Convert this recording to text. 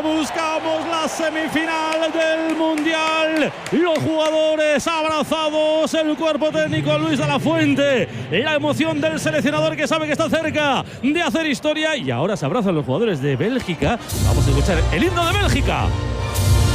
buscamos la semifinal del Mundial. Los jugadores abrazados, el cuerpo técnico, Luis de la Fuente, la emoción del seleccionador que sabe que está cerca de hacer historia. Y ahora se abrazan los jugadores de Bélgica. Vamos a escuchar el himno de Bélgica.